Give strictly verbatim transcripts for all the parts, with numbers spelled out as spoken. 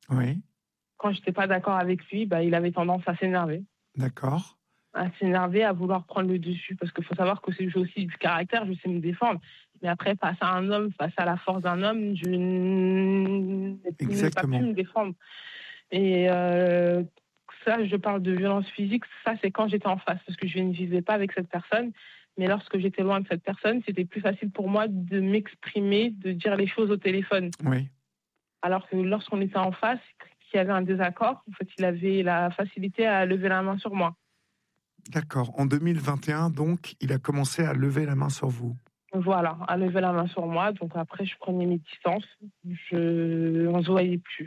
Oui. Quand j'étais pas d'accord avec lui, bah, il avait tendance à s'énerver. D'accord. À s'énerver, à vouloir prendre le dessus. Parce qu'il faut savoir que c'est, j'ai aussi du caractère, je sais me défendre. Mais après, face à un homme, face à la force d'un homme, je n'ai pas pu Exactement. me défendre. Et euh, ça, je parle de violence physique, ça c'est quand j'étais en face, parce que je ne vivais pas avec cette personne. Mais lorsque j'étais loin de cette personne, c'était plus facile pour moi de m'exprimer, de dire les choses au téléphone. Oui. Alors que lorsqu'on était en face, qu'il y avait un désaccord, en fait, il avait la facilité à lever la main sur moi. D'accord. En deux mille vingt et un, donc, il a commencé à lever la main sur vous. Voilà, à lever la main sur moi. Donc après, je prenais mes distances. Je... On ne se voyait plus.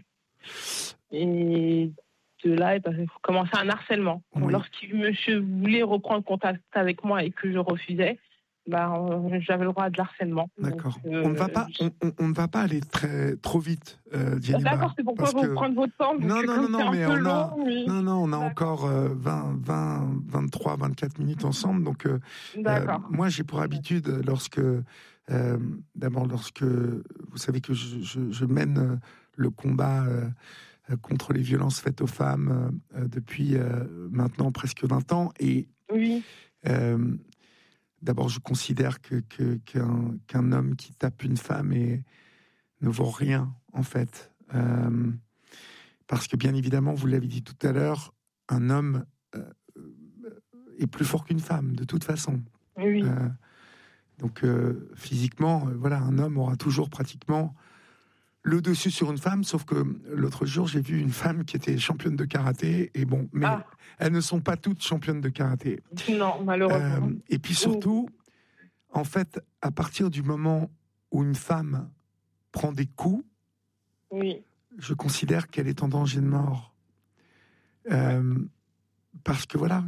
Et de là, il a commencé un harcèlement. Oui. Lorsqu'il monsieur voulait reprendre contact avec moi et que je refusais, bah, j'avais le droit à de l'harcèlement. D'accord. Donc, euh, on ne va pas, on, on, on ne va pas aller très trop vite, euh, Djeneba. D'accord, c'est pourquoi vous que... prendre votre temps. Non, non, non, non, mais on long, a, oui. non, non, on a D'accord. encore euh, vingt, vingt, vingt-trois, vingt-quatre minutes ensemble. Donc, euh, D'accord. Euh, moi, j'ai pour habitude, lorsque, euh, d'abord, lorsque vous savez que je, je, je mène le combat euh, contre les violences faites aux femmes euh, depuis euh, maintenant presque vingt ans, et oui. euh, d'abord, je considère que, que, qu'un, qu'un homme qui tape une femme et ne vaut rien, en fait. Euh, parce que, bien évidemment, vous l'avez dit tout à l'heure, un homme euh, est plus fort qu'une femme, de toute façon. Oui. Euh, donc, euh, physiquement, euh, voilà, un homme aura toujours pratiquement le dessus sur une femme, sauf que l'autre jour, j'ai vu une femme qui était championne de karaté, et bon, mais ah. elles ne sont pas toutes championnes de karaté. Non, malheureusement. Euh, et puis surtout, en fait, à partir du moment où une femme prend des coups, oui. je considère qu'elle est en danger de mort. Euh, parce que voilà,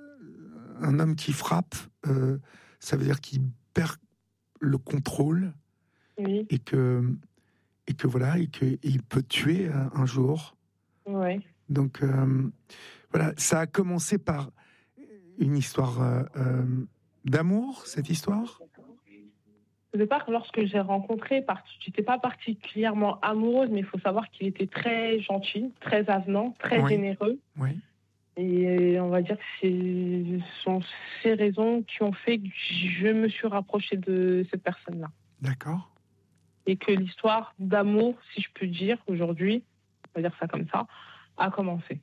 un homme qui frappe, euh, ça veut dire qu'il perd le contrôle, oui. et que et que voilà, et que et il peut tuer un, un jour. Oui. Donc euh, voilà, ça a commencé par une histoire euh, euh, d'amour, cette histoire. Au départ, lorsque j'ai rencontré, je n'étais pas particulièrement amoureuse, mais il faut savoir qu'il était très gentil, très avenant, très oui. généreux. Oui. Et on va dire que ce sont ces raisons qui ont fait que je me suis rapprochée de cette personne-là. D'accord. Et que l'histoire d'amour, si je peux dire aujourd'hui, on va dire ça comme ça, a commencé.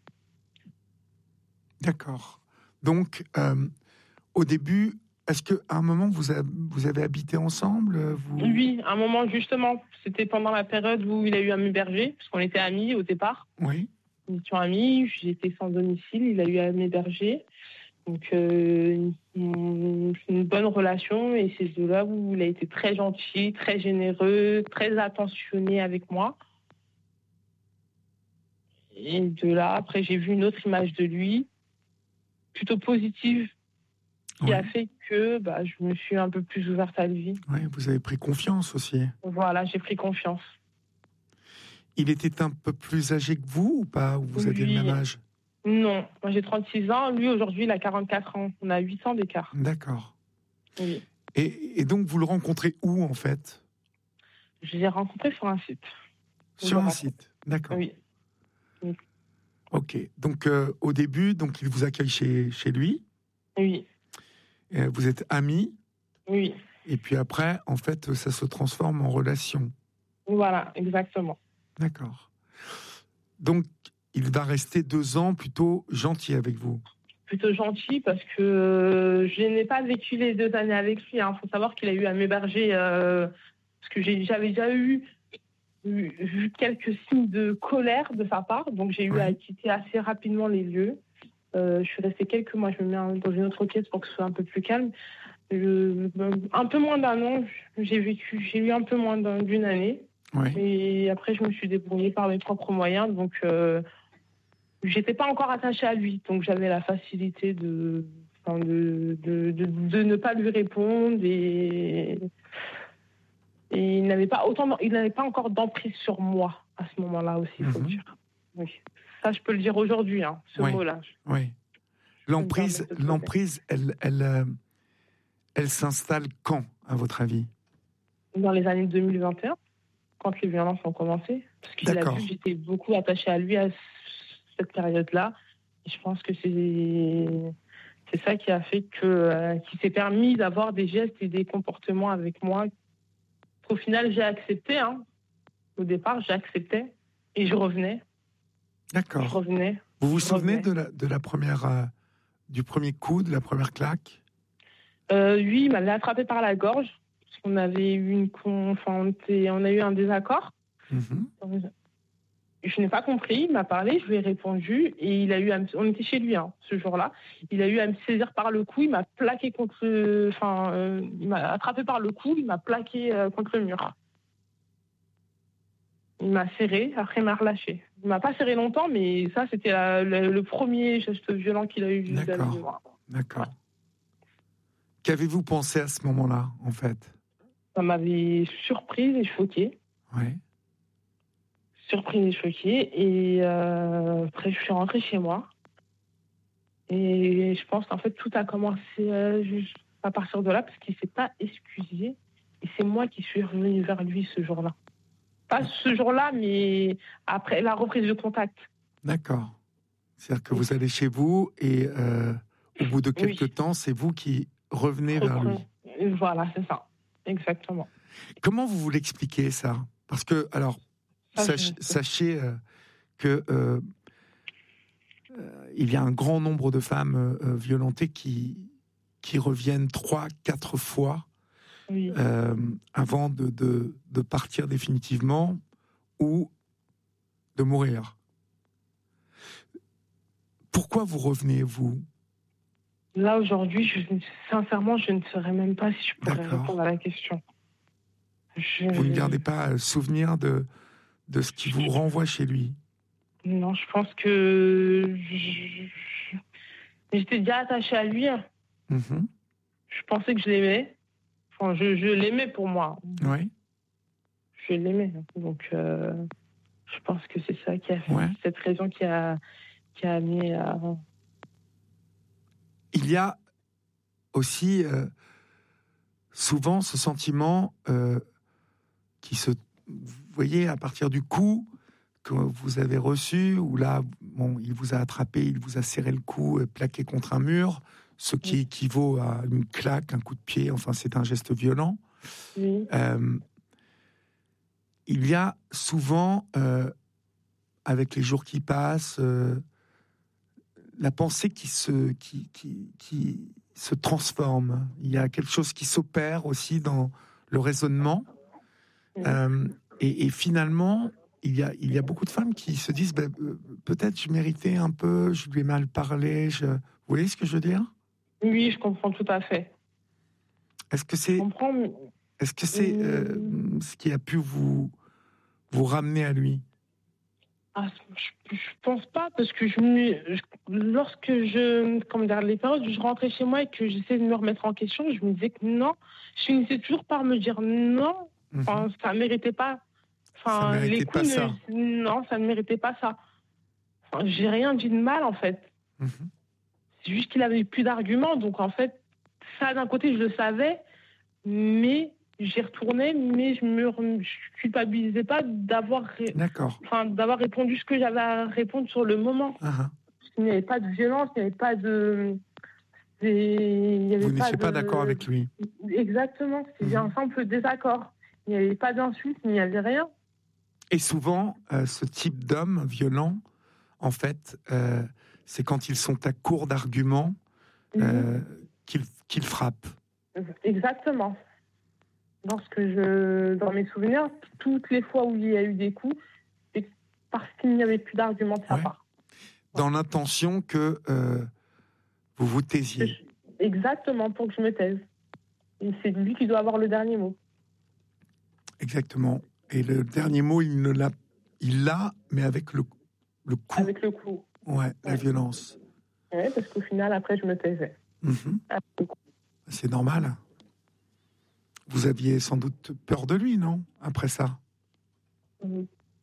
D'accord. Donc, euh, au début, est-ce qu'à un moment, vous avez, vous avez habité ensemble vous... Oui, à un moment, justement. C'était pendant la période où il a eu à m'héberger, parce qu'on était amis au départ. Oui. Nous étions amis, j'étais sans domicile, il a eu à m'héberger. Donc, euh, une, une bonne relation. Et c'est de là où il a été très gentil, très généreux, très attentionné avec moi. Et de là, après, j'ai vu une autre image de lui, plutôt positive, qui oui. a fait que bah, je me suis un peu plus ouverte à lui. Oui, vous avez pris confiance aussi. Voilà, j'ai pris confiance. Il était un peu plus âgé que vous ou pas? Ou vous aviez lui, le même âge? Non, moi j'ai trente-six ans, lui aujourd'hui il a quarante-quatre ans. On a huit ans d'écart. D'accord. Oui. Et, et donc vous le rencontrez où en fait? Je l'ai rencontré sur un site. Sur un site, d'accord. Oui. oui. Ok, donc euh, au début, donc il vous accueille chez, chez lui. Oui. Et vous êtes amis. Oui. Et puis après, en fait, ça se transforme en relation. Voilà, exactement. D'accord. Donc, il va rester deux ans plutôt gentil avec vous. Plutôt gentil parce que je n'ai pas vécu les deux années avec lui. Il hein. faut savoir qu'il a eu à m'héberger euh, parce que j'ai, j'avais déjà eu, eu, vu quelques signes de colère de sa part. Donc, j'ai eu oui. à quitter assez rapidement les lieux. Euh, je suis restée quelques mois. Je me mets dans une autre pièce pour que ce soit un peu plus calme. Je, un peu moins d'un an. J'ai vécu, j'ai eu un peu moins d'un, d'une année. Oui. Et après, je me suis débrouillée par mes propres moyens. Donc, euh, j'étais pas encore attachée à lui. Donc, j'avais la facilité de, enfin, de, de, de, de ne pas lui répondre. Et, et il n'avait pas autant, il n'avait pas encore d'emprise sur moi à ce moment-là aussi, il faut mm-hmm. le dire. Oui. Ça, je peux le dire aujourd'hui, hein, ce oui. mot-là. Oui. L'emprise, l'emprise, elle, elle, elle, elle s'installe quand, à votre avis? Dans les années deux mille vingt et un, quand les violences ont commencé. Parce qu'il a vu que j'étais beaucoup attachée à lui à cette période-là. Et je pense que c'est, c'est ça qui a fait que, euh, qu'il s'est permis d'avoir des gestes et des comportements avec moi. Au final, j'ai accepté. Hein. Au départ, j'ai accepté et je revenais. D'accord. Je revenais. Vous vous je souvenez revenais. de la, de la première, euh, du premier coup, de la première claque? euh, Lui, il m'avait attrapé par la gorge. Parce qu'on avait eu une, enfin, on, était, on a eu un désaccord. Mm-hmm. Je n'ai pas compris, il m'a parlé, je lui ai répondu et il a eu à me... on était chez lui hein, ce jour-là. Il a eu à me saisir par le cou, il m'a plaqué contre, enfin, euh, il m'a attrapé par le cou, il m'a plaqué euh, contre le mur. Il m'a serré, après il m'a relâché. Il m'a pas serré longtemps, mais ça c'était la, le, le premier geste violent qu'il a eu vis-à-vis de moi. D'accord. Ouais. Qu'avez-vous pensé à ce moment-là, en fait? Ça m'avait surprise et choquée. Oui. Surprise et choquée. Et euh, après, je suis rentrée chez moi. Et je pense qu'en fait, tout a commencé euh, juste à partir de là, parce qu'il ne s'est pas excusé. Et c'est moi qui suis revenue vers lui ce jour-là. Pas ce jour-là, mais après la reprise de contact. D'accord. C'est-à-dire que vous allez chez vous et euh, au bout de quelques oui. temps, c'est vous qui revenez Repren... vers lui. Voilà, c'est ça. Exactement. Comment vous vous l'expliquez, ça? Parce que, alors, ça, sach, sachez euh, que euh, euh, il y a un grand nombre de femmes euh, violentées qui, qui reviennent trois, quatre fois oui. euh, avant de, de, de partir définitivement ou de mourir. Pourquoi vous revenez, vous? Là, aujourd'hui, je, sincèrement, je ne saurais même pas si je pourrais D'accord. répondre à la question. Je... Vous ne gardez pas souvenir de, de ce qui vous renvoie chez lui? Non, je pense que je... j'étais déjà attachée à lui. Mm-hmm. Je pensais que je l'aimais. Enfin, je, je l'aimais pour moi. Oui. Je l'aimais. Donc, euh, je pense que c'est ça qui a fait, ouais. cette raison qui a, qui a amené à... Il y a aussi euh, souvent ce sentiment euh, qui se... Vous voyez, à partir du coup que vous avez reçu, où là, bon, il vous a attrapé, il vous a serré le cou, plaqué contre un mur, ce qui oui. équivaut à une claque, un coup de pied, enfin, c'est un geste violent. Oui. Euh, il y a souvent, euh, avec les jours qui passent, euh, la pensée qui se, qui, qui, qui se transforme. Il y a quelque chose qui s'opère aussi dans le raisonnement. Oui. Euh, et, et finalement, il y, a, il y a beaucoup de femmes qui se disent ben, euh, peut-être je méritais un peu, je lui ai mal parlé. Je... Vous voyez ce que je veux dire? Oui, je comprends tout à fait. Est-ce que c'est, je comprends, mais... est-ce que c'est euh, ce qui a pu vous, vous ramener à lui? Ah, je, je pense pas, parce que je me, je, lorsque je, comme dans les périodes où je rentrais chez moi et que j'essayais de me remettre en question, je me disais que non, je finissais toujours par me dire non, enfin, mm-hmm. ça ne méritait pas. Enfin, ça les coups, pas ça. Ne, non, ça ne méritait pas ça. Enfin, j'ai rien dit de mal, en fait. Mm-hmm. C'est juste qu'il avait plus d'arguments, donc en fait, ça d'un côté, je le savais, mais j'y retournais, mais je me je culpabilisais pas d'avoir, ré... enfin, d'avoir répondu ce que j'avais à répondre sur le moment. Uh-huh. Parce qu'il n'y avait pas de violence, il n'y avait pas de... Il y avait Vous pas n'étiez de... pas d'accord avec lui? Exactement, c'était uh-huh. un simple désaccord. Il n'y avait pas d'insulte, il n'y avait rien. Et souvent, euh, ce type d'homme violent, en fait, euh, c'est quand ils sont à court d'arguments euh, mm-hmm. qu'ils, qu'ils frappent. Exactement. Lorsque je, dans mes souvenirs, toutes les fois où il y a eu des coups, c'est parce qu'il n'y avait plus d'arguments de sa ouais. part. Dans l'intention que euh, vous vous taisiez. Exactement, pour que je me taise. Et c'est lui qui doit avoir le dernier mot. Exactement. Et le dernier mot, il ne l'a, il l'a, mais avec le, le coup. Avec le coup. Ouais, la ouais. violence. Oui, parce qu'au final, après, je me taisais. Mm-hmm. C'est normal. Vous aviez sans doute peur de lui, non? Après ça. De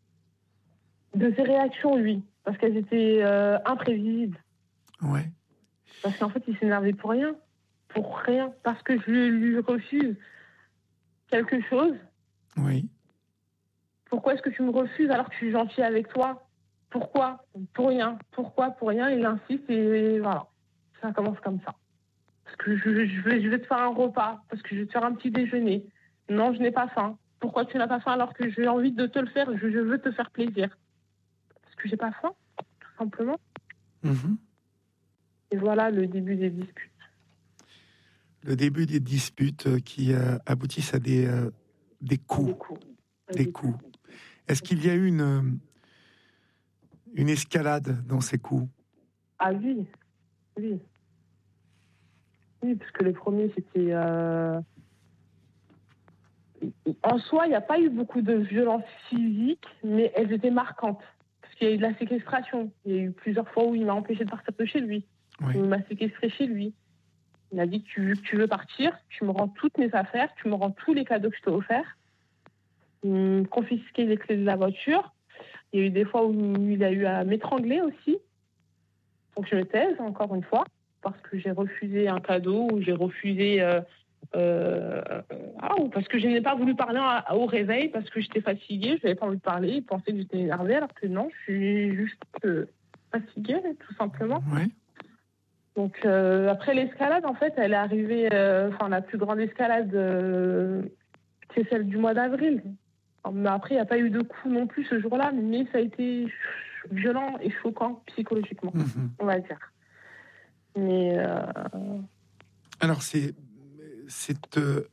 ses réactions, oui. Parce qu'elles étaient euh, imprévisibles. Ouais. Parce qu'en fait, il s'énervait pour rien. Pour rien. Parce que je lui refuse quelque chose. Oui. Pourquoi est-ce que tu me refuses alors que je suis gentille avec toi? Pourquoi? Pour rien. Pourquoi? Pour rien. Il insiste et voilà. Ça commence comme ça. Parce que je, je, vais, je vais te faire un repas. Parce que je vais te faire un petit déjeuner. Non, je n'ai pas faim. Pourquoi tu n'as pas faim alors que j'ai envie de te le faire? Je, je veux te faire plaisir. Parce que j'ai pas faim, tout simplement. Mmh. Et voilà le début des disputes. Le début des disputes qui euh, aboutissent à des, euh, des coups. Des coups. Des, des coups. coups. Est-ce qu'il y a eu une, une escalade dans ces coups? Ah oui, oui. Oui, parce que les premiers, c'était... Euh... En soi, il n'y a pas eu beaucoup de violences physiques, mais elles étaient marquantes. Parce qu'il y a eu de la séquestration. Il y a eu plusieurs fois où il m'a empêché de partir de chez lui. Oui. Il m'a séquestré chez lui. Il m'a dit, tu, tu veux partir, tu me rends toutes mes affaires, tu me rends tous les cadeaux que je t'ai offerts. Il me confisquait les clés de la voiture. Il y a eu des fois où il a eu à m'étrangler aussi. Donc je me taise, encore une fois, parce que j'ai refusé un cadeau ou j'ai refusé... Euh, euh, ah, ou parce que je n'ai pas voulu parler à, au réveil, parce que j'étais fatiguée, je n'avais pas envie de parler, il pensait que j'étais énervée, alors que non, je suis juste euh, fatiguée, tout simplement. Ouais. Donc euh, après l'escalade, en fait, elle est arrivée, euh, enfin la plus grande escalade, euh, c'est celle du mois d'avril. Mais après, il n'y a pas eu de coup non plus ce jour-là, mais ça a été violent et choquant psychologiquement, mmh. on va dire. Mais euh... alors c'est c'est euh,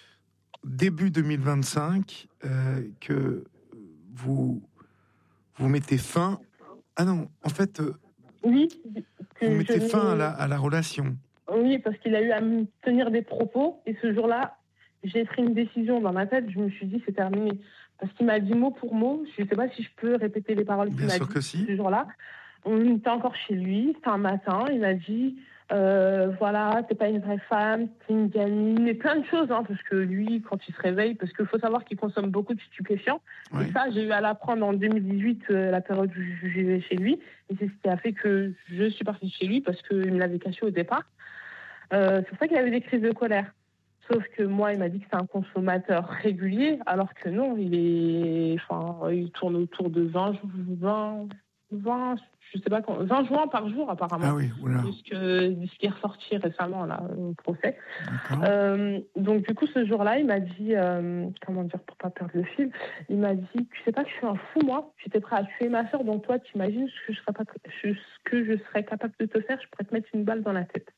début deux mille vingt-cinq euh, que vous vous mettez fin. Ah non, en fait, euh, oui, vous mettez fin à la, à la relation. Oui, parce qu'il a eu à me tenir des propos et ce jour-là, j'ai pris une décision dans ma tête. Je me suis dit c'est terminé parce qu'il m'a dit mot pour mot. Je ne sais pas si je peux répéter les paroles qu'il m'a dit que si. ce jour-là. On était encore chez lui, c'était un matin. Il m'a dit euh, voilà, t'es pas une vraie femme, t'es une gamine, et plein de choses, hein, parce que lui, quand il se réveille, parce qu'il faut savoir qu'il consomme beaucoup de stupéfiants. Oui. Et ça, j'ai eu à l'apprendre en deux mille dix-huit, euh, la période où je vivais chez lui. Et c'est ce qui a fait que je suis partie de chez lui parce qu'il me l'avait caché au départ. Euh, c'est pour ça qu'il avait des crises de colère. Sauf que moi, il m'a dit que c'est un consommateur régulier, alors que non, il est, enfin, il tourne autour de vingt, vingt, vingt, je sais pas, vingt joints par jour apparemment. Ah oui, oula. De ce que, de ce qui est ressorti récemment là au procès. Euh, donc du coup, ce jour-là, il m'a dit, euh, comment dire pour pas perdre le fil, il m'a dit, tu sais pas que je suis un fou moi, j'étais prêt à tuer ma sœur, donc toi, tu imagines ce que je serais pas, ce que je serais capable de te faire, je pourrais te mettre une balle dans la tête.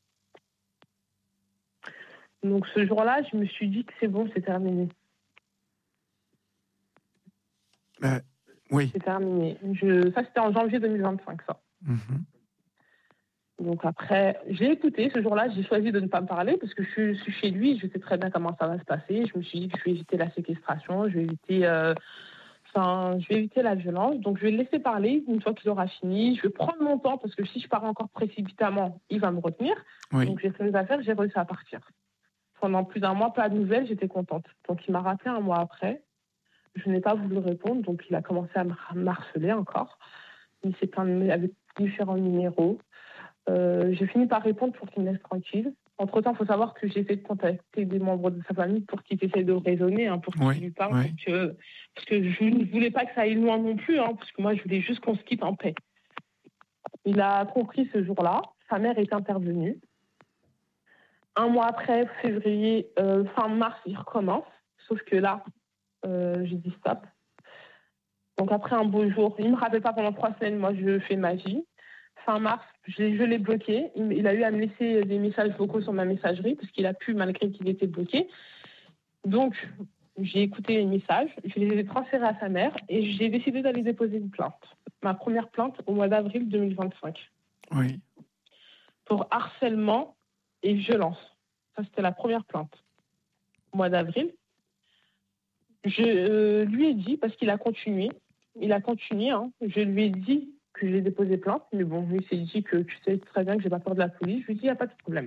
Donc ce jour-là, je me suis dit que c'est bon, c'est terminé. Euh, oui. C'est terminé. Je... Ça, c'était en janvier deux mille vingt-cinq, ça. Mm-hmm. Donc après, j'ai écouté. Ce jour-là, j'ai choisi de ne pas me parler parce que je suis chez lui. Je sais très bien comment ça va se passer. Je me suis dit que je vais éviter la séquestration, je vais éviter, euh... enfin, je vais éviter la violence. Donc je vais le laisser parler une fois qu'il aura fini. Je vais prendre mon temps parce que si je pars encore précipitamment, il va me retenir. Oui. Donc j'ai fait mes affaires, j'ai réussi à partir. Pendant plus d'un mois, pas de nouvelles, j'étais contente. Donc, il m'a rappelé un mois après. Je n'ai pas voulu répondre, donc il a commencé à me harceler encore. Il s'est plaint avec différents numéros. Euh, j'ai fini par répondre pour qu'il me laisse tranquille. Entre-temps, il faut savoir que j'ai essayé de contacter des membres de sa famille pour qu'ils essaient de raisonner, hein, pour qu'ils oui, lui parlent. Oui. Parce, que, parce que je ne voulais pas que ça aille loin non plus, hein, parce que moi, je voulais juste qu'on se quitte en paix. Il a compris ce jour-là. Sa mère est intervenue. Un mois après, février, euh, fin mars, il recommence. Sauf que là, euh, j'ai dit stop. Donc après un beau jour, il ne me rappelle pas pendant trois semaines, moi je fais ma vie. Fin mars, je, je l'ai bloqué. Il, il a eu à me laisser des messages vocaux sur ma messagerie, parce qu'il a pu, malgré qu'il était bloqué. Donc, j'ai écouté les messages, je les ai transférés à sa mère, et j'ai décidé d'aller déposer une plainte. Ma première plainte au mois d'avril deux mille vingt-cinq. Oui. Pour harcèlement et violence. Ça, c'était la première plainte. Au mois d'avril, je euh, lui ai dit, parce qu'il a continué, il a continué, hein, je lui ai dit que j'ai déposé plainte, mais bon, lui s'est dit que tu sais très bien que j'ai pas peur de la police. Je lui ai dit, il n'y a pas de problème.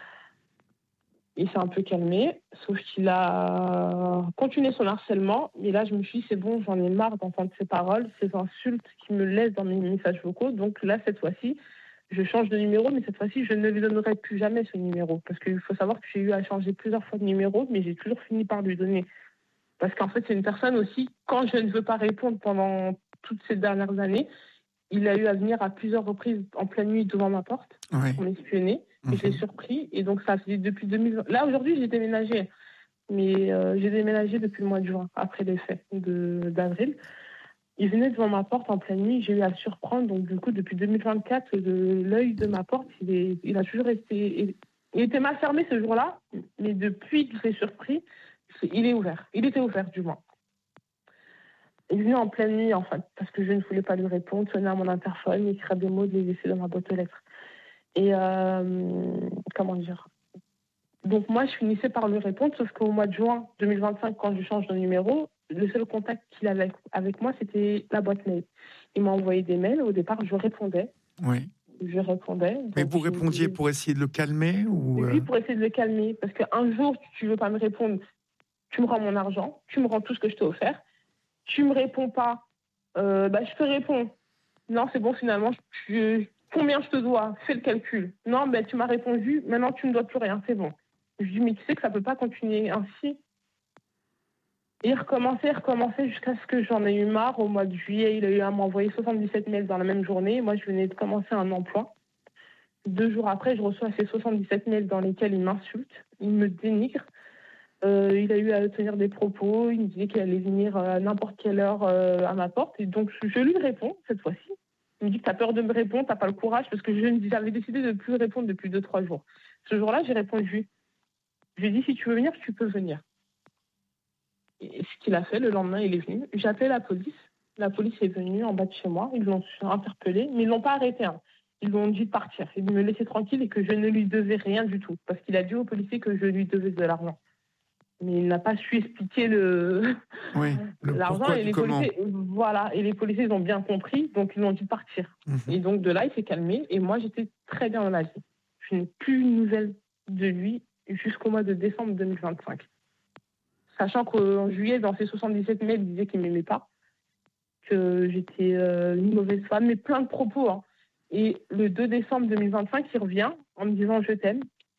Il s'est un peu calmé, sauf qu'il a continué son harcèlement. Et là, je me suis dit, c'est bon, j'en ai marre d'entendre ces paroles, ces insultes qui me laissent dans mes messages vocaux. Donc là, cette fois-ci, je change de numéro, mais cette fois-ci, je ne lui donnerai plus jamais ce numéro. Parce qu'il faut savoir que j'ai eu à changer plusieurs fois de numéro, mais j'ai toujours fini par lui donner. Parce qu'en fait, c'est une personne aussi, quand je ne veux pas répondre pendant toutes ces dernières années, il a eu à venir à plusieurs reprises en pleine nuit devant ma porte Oui. pour m'espionner. Mhm. Et je l'ai surpris. Et donc, ça faisait depuis deux mille vingt. Là, aujourd'hui, j'ai déménagé. Mais euh, j'ai déménagé depuis le mois de juin, après les fêtes de, d'avril. Il venait devant ma porte en pleine nuit. J'ai eu à le surprendre. Donc, du coup, depuis deux mille vingt-quatre, de l'œil de ma porte, il, est, il a toujours resté... Il était mal fermé ce jour-là. Mais depuis que je l'ai surpris, il est ouvert. Il était ouvert, du moins. Il venait en pleine nuit, en fait, parce que je ne voulais pas lui répondre, sonner à mon interphone, écrire des mots, de les laisser dans ma boîte aux lettres. Et, euh, comment dire Donc, moi, je finissais par lui répondre, sauf qu'au mois de juin deux mille vingt-cinq, quand je change de numéro, le seul contact qu'il avait avec moi, c'était la boîte mail. Il m'a envoyé des mails. Au départ, je répondais. Oui. Je répondais. Mais vous répondiez pour essayer de le calmer ou Oui, pour essayer de le calmer. Parce qu'un jour, tu ne veux pas me répondre, tu me rends mon argent, tu me rends tout ce que je t'ai offert. Tu me réponds pas, euh, bah, je te réponds. Non, c'est bon, finalement, je, combien je te dois? Fais le calcul. Non, bah, tu m'as répondu, maintenant tu ne me dois plus rien, c'est bon. Je dis, mais tu sais que ça ne peut pas continuer ainsi. Et il recommençait, recommençait jusqu'à ce que j'en ai eu marre. Au mois de juillet, il a eu à m'envoyer soixante-dix-sept mails dans la même journée. Moi, je venais de commencer un emploi. Deux jours après, je reçois ces soixante-dix-sept mails dans lesquels il m'insulte, il me dénigre. Euh, il a eu à tenir des propos, il me disait qu'il allait venir à n'importe quelle heure euh, à ma porte. Et donc, je lui réponds, cette fois-ci. Il me dit que tu as peur de me répondre, tu n'as pas le courage, parce que je, j'avais décidé de ne plus répondre depuis deux, trois jours. Ce jour-là, j'ai répondu. Je lui ai dit, si tu veux venir, tu peux venir. Et ce qu'il a fait, le lendemain, il est venu. J'ai appelé la police. La police est venue en bas de chez moi. Ils l'ont interpellé, mais ils ne l'ont pas arrêté. Hein. Ils lui ont dit de partir et de me laisser tranquille et que je ne lui devais rien du tout. Parce qu'il a dit aux policiers que je lui devais de l'argent. Mais il n'a pas su expliquer le oui, le l'argent et les comment. policiers voilà et les policiers ils ont bien compris, donc ils l'ont dit partir. Mm-hmm. Et donc de là il s'est calmé et moi j'étais très bien dans la vie. Je n'ai plus une nouvelle de lui jusqu'au mois de décembre deux mille vingt-cinq, sachant qu'en juillet dans ses soixante-dix-sept mails il disait qu'il m'aimait pas, que j'étais euh, une mauvaise femme, mais plein de propos hein. Et le deux décembre deux mille vingt-cinq il revient en me disant je t'aime,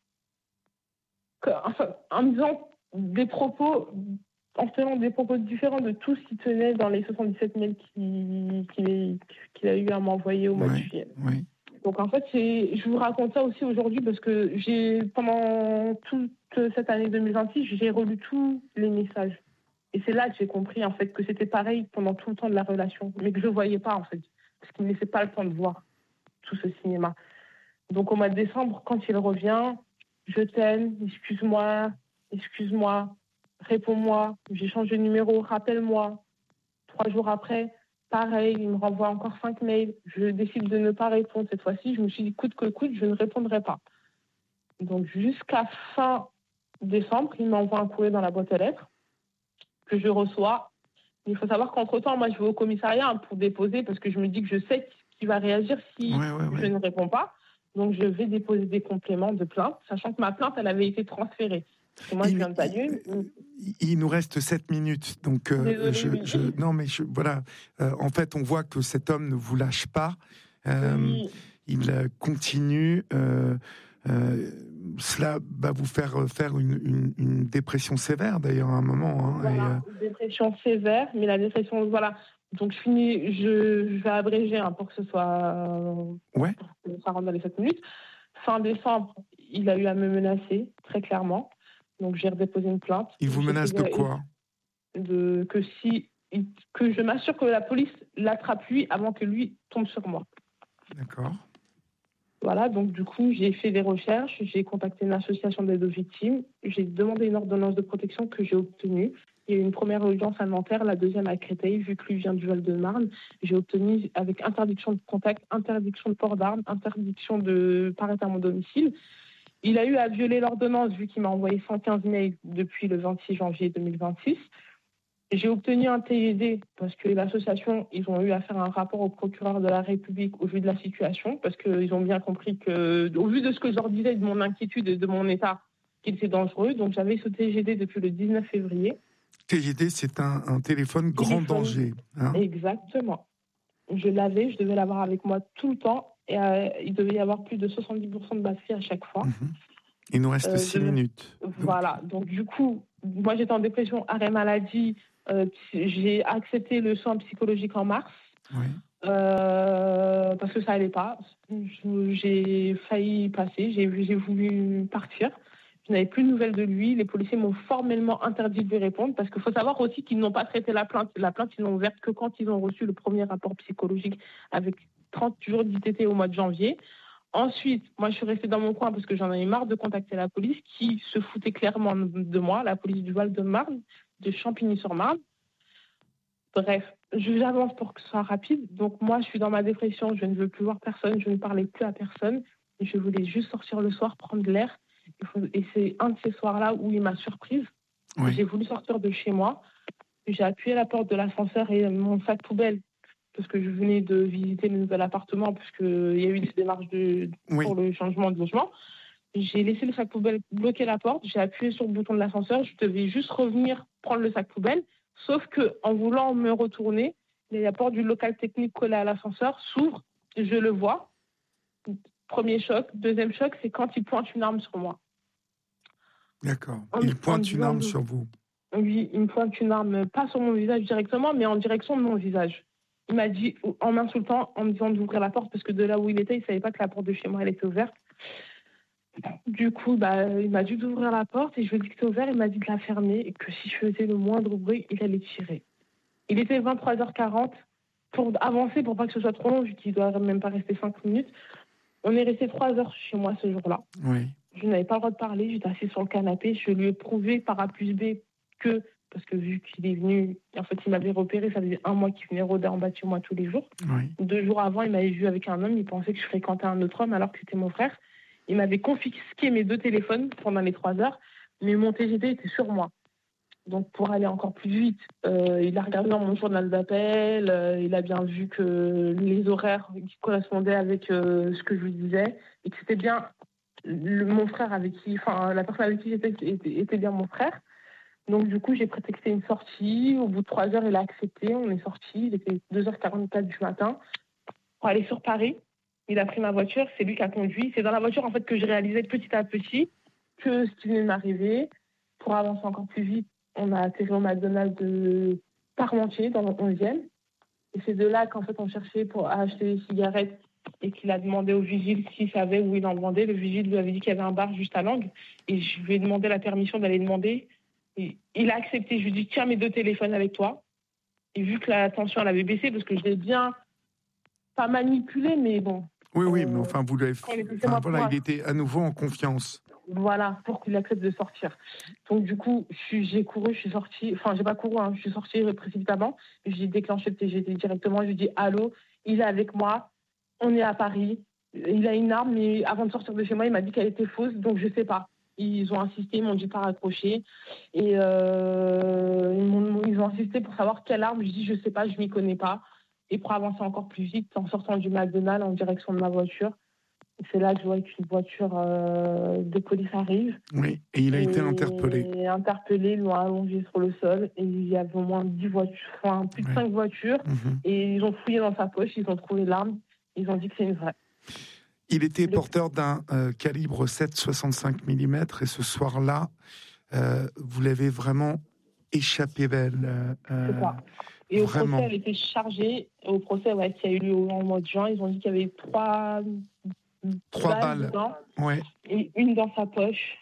que, enfin, en me disant des propos, en tenant des propos différents de tout ce qui tenait dans les soixante-dix-sept mails qu'il, qu'il, qu'il a eu à m'envoyer au mois oui, de juillet. Oui. Donc en fait, c'est, je vous raconte ça aussi aujourd'hui parce que j'ai, pendant toute cette année deux mille vingt-six, j'ai relu tous les messages. Et c'est là que j'ai compris en fait que c'était pareil pendant tout le temps de la relation, mais que je ne voyais pas en fait, parce qu'il ne me laissait pas le temps de voir tout ce cinéma. Donc au mois de décembre, quand il revient, je t'aime, excuse-moi, excuse-moi, réponds-moi, j'ai changé de numéro, rappelle-moi. Trois jours après, pareil, il me renvoie encore cinq mails. Je décide de ne pas répondre cette fois-ci. Je me suis dit, coûte que coûte, je ne répondrai pas. Donc, jusqu'à fin décembre, il m'envoie un courrier dans la boîte aux lettres que je reçois. Il faut savoir qu'entre-temps, moi, je vais au commissariat pour déposer parce que je me dis que je sais qu'il va réagir si ouais, ouais, ouais. je ne réponds pas. Donc, je vais déposer des compléments de plainte, sachant que ma plainte, elle avait été transférée. Parce que moi, il, je viens de Bagneux. Il, il nous reste sept minutes. Donc, euh, Désolée, je, oui. je, non, mais je, voilà. Euh, en fait, on voit que cet homme ne vous lâche pas. Euh, oui. Il continue. Euh, euh, cela va vous faire faire une, une, une dépression sévère, d'ailleurs, à un moment. Hein, voilà, et, euh... une dépression sévère, mais la dépression, voilà. Donc, je finis, je, je vais abréger hein, pour que ce soit. Ouais. Pour que ça rentre dans les sept minutes. Fin décembre, il a eu à me menacer, très clairement. Donc, j'ai redéposé une plainte. Il vous menace de quoi? de, que, si, que je m'assure que la police l'attrape lui avant que lui tombe sur moi. D'accord. Voilà, donc du coup, j'ai fait des recherches, j'ai contacté une association d'aide aux victimes, j'ai demandé une ordonnance de protection que j'ai obtenue. Il y a eu une première audience à Nanterre, la deuxième à Créteil, vu que lui vient du Val-de-Marne. J'ai obtenu avec interdiction de contact, interdiction de port d'armes, interdiction de paraître à mon domicile. Il a eu à violer l'ordonnance vu qu'il m'a envoyé cent quinze mails depuis le vingt-six janvier deux mille vingt-six. J'ai obtenu un T G D parce que l'association, ils ont eu à faire un rapport au procureur de la République au vu de la situation parce qu'ils ont bien compris que, au vu de ce que je leur disais, de mon inquiétude et de mon état, qu'il était dangereux. Donc j'avais ce T G D depuis le dix-neuf février. T G D, c'est un, un téléphone grand téléphone, danger. Hein. Exactement. Je l'avais, je devais l'avoir avec moi tout le temps et euh, il devait y avoir plus de soixante-dix pour cent de batterie à chaque fois. Mm-hmm. Il nous reste euh, six minutes. Voilà, donc. donc du coup, moi, j'étais en dépression, arrêt maladie. Euh, j'ai accepté le soin psychologique en mars. Oui. Euh, parce que ça allait pas. J'ai failli passer, j'ai, j'ai voulu partir. Je n'avais plus de nouvelles de lui. Les policiers m'ont formellement interdit de lui répondre parce qu'il faut savoir aussi qu'ils n'ont pas traité la plainte. La plainte, ils l'ont ouverte que quand ils ont reçu le premier rapport psychologique avec trente jours d'I T T au mois de janvier. Ensuite, moi, je suis restée dans mon coin parce que j'en avais marre de contacter la police qui se foutait clairement de moi, la police du Val-de-Marne, de Champigny-sur-Marne. Bref, j'avance pour que ce soit rapide. Donc moi, je suis dans ma dépression, je ne veux plus voir personne, je ne parlais plus à personne. Je voulais juste sortir le soir, prendre de l'air. Et c'est un de ces soirs-là où il m'a surprise. Oui. J'ai voulu sortir de chez moi. J'ai appuyé la porte de l'ascenseur et mon sac poubelle, parce que je venais de visiter le nouvel appartement, puisqu'il y a eu des démarches de, oui. pour le changement de logement. J'ai laissé le sac poubelle bloquer la porte, j'ai appuyé sur le bouton de l'ascenseur, je devais juste revenir prendre le sac poubelle. Sauf qu'en voulant me retourner, la porte du local technique collé à l'ascenseur s'ouvre, je le vois. Premier choc. Deuxième choc, c'est quand il pointe une arme sur moi. D'accord. Il pointe une arme sur vous. Oui, il me pointe une arme, pas sur mon visage directement, mais en direction de mon visage. Il m'a dit, en m'insultant, en me disant d'ouvrir la porte, parce que de là où il était, il ne savait pas que la porte de chez moi, elle était ouverte. Du coup, bah, il m'a dit d'ouvrir la porte et je lui ai dit que c'était ouvert. Il m'a dit de la fermer et que si je faisais le moindre bruit, il allait tirer. Il était vingt-trois heures quarante. Pour avancer, pour pas que ce soit trop long, vu qu'il ne doit même pas rester cinq minutes, on est resté trois heures chez moi ce jour-là. Oui. Je n'avais pas le droit de parler. J'étais assise sur le canapé. Je lui ai prouvé par A plus B que, parce que vu qu'il est venu, en fait, il m'avait repéré, ça faisait un mois qu'il venait rôder en bas de chez moi tous les jours. Oui. Deux jours avant, il m'avait vu avec un homme. Il pensait que je fréquentais un autre homme alors que c'était mon frère. Il m'avait confisqué mes deux téléphones pendant les trois heures, mais mon T G D était sur moi. Donc, pour aller encore plus vite, euh, il a regardé dans mon journal d'appel, euh, il a bien vu que les horaires qui correspondaient avec euh, ce que je lui disais, et que c'était bien le, mon frère avec qui, enfin, la personne avec qui j'étais était, était bien mon frère. Donc, du coup, j'ai prétexté une sortie. Au bout de trois heures, il a accepté. On est sortis. Il était deux heures quarante-quatre du matin pour aller sur Paris. Il a pris ma voiture, c'est lui qui a conduit. C'est dans la voiture en fait que je réalisais petit à petit que ce qui venait de m'arriver. Pour avancer encore plus vite, on a atterri au McDonald's de Parmentier, dans le onzième. Et c'est de là qu'en fait on cherchait pour acheter des cigarettes et qu'il a demandé au vigile s'il savait où il en vendait. Le vigile lui avait dit qu'il y avait un bar juste à Langue. Et je lui ai demandé la permission d'aller demander. Et il a accepté. Je lui ai dit tiens mes deux téléphones avec toi. Et vu que la tension elle avait baissé, parce que je l'ai bien pas manipulé, mais bon. Oui, oui, mais enfin, vous l'avez. Enfin, voilà, il était à nouveau en confiance. Voilà, pour qu'il accepte de sortir. Donc, du coup, je suis, j'ai couru, je suis sortie. Enfin, j'ai pas couru, hein, je suis sortie précipitamment. J'ai déclenché le T G D directement. Je lui ai dit allô, il est avec moi. On est à Paris. Il a une arme, mais avant de sortir de chez moi, il m'a dit qu'elle était fausse. Donc, je sais pas. Ils ont insisté, ils m'ont dit pas raccrocher. Et euh, ils, m'ont, ils ont insisté pour savoir quelle arme. Je dis je sais pas, je m'y connais pas. Et pour avancer encore plus vite, en sortant du McDonald's en direction de ma voiture, c'est là que je vois qu'une voiture euh, de police arrive. Oui, et il a et été interpellé. Et interpellé, ils l'ont allongé sur le sol. Et il y avait au moins dix voitures, enfin plus de cinq ouais. voitures. Mm-hmm. Et ils ont fouillé dans sa poche, ils ont trouvé l'arme. Ils ont dit que c'est une vraie. Il était le... porteur d'un euh, calibre sept virgule soixante-cinq millimètres. Et ce soir-là, euh, vous l'avez vraiment échappé belle. Euh, c'est ça. Et au Vraiment. procès, elle était chargée. Au procès, ouais, qui a eu lieu au mois de juin, ils ont dit qu'il y avait trois, trois balles, balles. Dedans, ouais. et une dans sa poche.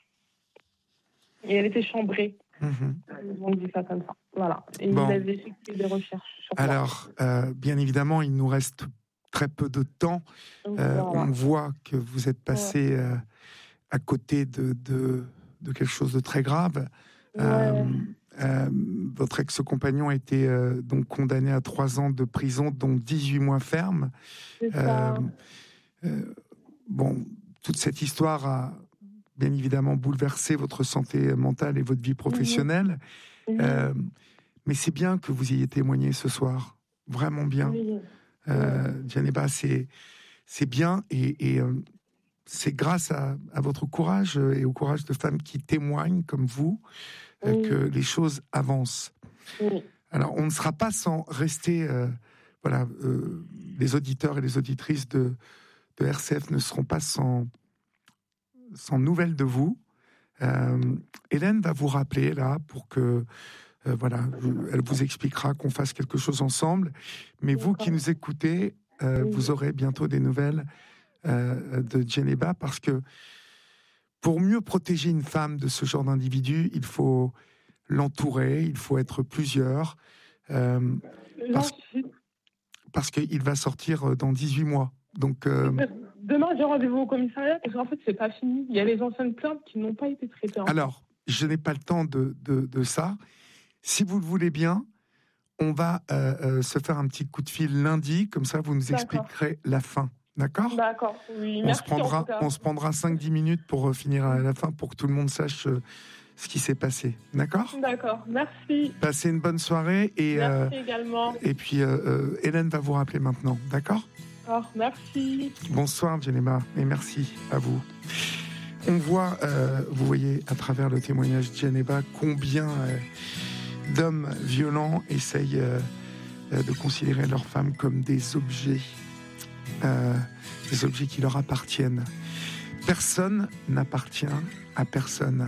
Et elle était chambrée. Mm-hmm. Ils ont dit ça comme ça. Voilà. Et bon. ils avaient effectué des recherches sur Alors, euh, bien évidemment, il nous reste très peu de temps. Euh, voilà. On voit que vous êtes passé ouais. euh, à côté de, de, de quelque chose de très grave. Ouais. Euh, Euh, votre ex-compagnon a été euh, donc condamné à trois ans de prison, dont dix-huit mois ferme. C'est ça. Euh, euh, bon, toute cette histoire a bien évidemment bouleversé votre santé mentale et votre vie professionnelle. Mmh. Euh, mais c'est bien que vous ayez témoigné ce soir, vraiment bien. Mmh. Euh, Djaneba, c'est c'est bien et, et euh, c'est grâce à, à votre courage et au courage de femmes qui témoignent comme vous. Oui. Que les choses avancent. Oui. Alors, on ne sera pas sans rester... Euh, voilà, euh, les auditeurs et les auditrices de, de R C F ne seront pas sans, sans nouvelles de vous. Euh, Hélène va vous rappeler là pour que euh, voilà, elle vous expliquera qu'on fasse quelque chose ensemble. Mais vous qui nous écoutez, euh, vous aurez bientôt des nouvelles euh, de Djeneba, parce que pour mieux protéger une femme de ce genre d'individu, il faut l'entourer, il faut être plusieurs. Euh, parce parce qu'il va sortir dans dix-huit mois. Donc, euh, demain, j'ai rendez-vous au commissariat, parce qu'en fait, c'est pas fini. Il y a les anciennes plaintes qui n'ont pas été traitées. Alors, je n'ai pas le temps de, de, de ça. Si vous le voulez bien, on va euh, euh, se faire un petit coup de fil lundi, comme ça vous nous expliquerez la fin. D'accord ? D'accord, oui. On, merci, se prendra, on se prendra cinq dix minutes pour euh, finir à la fin, pour que tout le monde sache euh, ce qui s'est passé. D'accord ? D'accord, merci. Passez une bonne soirée. Et, merci euh, également. Et puis, euh, euh, Hélène va vous rappeler maintenant. D'accord ? D'accord, merci. Bonsoir, Djeneba, et merci à vous. On voit, euh, vous voyez, à travers le témoignage de Djeneba, combien euh, d'hommes violents essayent euh, de considérer leurs femmes comme des objets, euh, des objets qui leur appartiennent. Personne n'appartient à personne.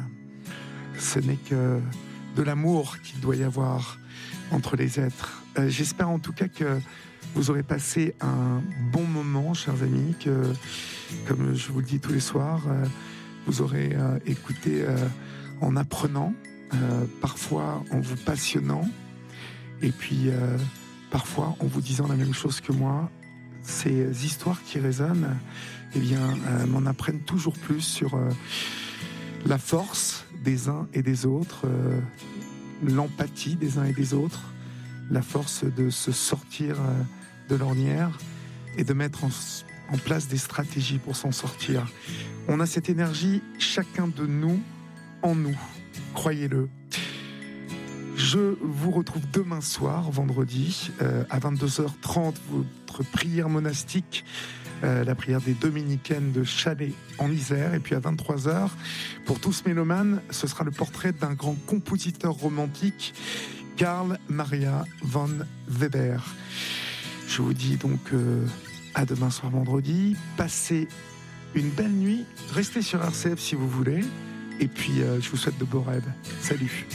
Ce n'est que de l'amour qu'il doit y avoir entre les êtres. Euh, j'espère en tout cas que vous aurez passé un bon moment, chers amis, que, comme je vous le dis tous les soirs, euh, vous aurez euh, écouté euh, en apprenant, euh, parfois en vous passionnant, et puis euh, parfois en vous disant la même chose que moi. Ces histoires qui résonnent, eh bien, euh, m'en apprennent toujours plus sur euh, la force des uns et des autres, euh, l'empathie des uns et des autres, la force de se sortir euh, de l'ornière et de mettre en, en place des stratégies pour s'en sortir. On a cette énergie, chacun de nous, en nous, croyez-le. Je vous retrouve demain soir, vendredi, euh, à vingt-deux heures trente, votre prière monastique, euh, la prière des dominicaines de Chalais en Isère. Et puis à vingt-trois heures, pour tous mélomanes, ce sera le portrait d'un grand compositeur romantique, Karl Maria von Weber. Je vous dis donc euh, à demain soir vendredi. Passez une belle nuit. Restez sur R C F si vous voulez. Et puis, euh, je vous souhaite de beaux rêves. Salut.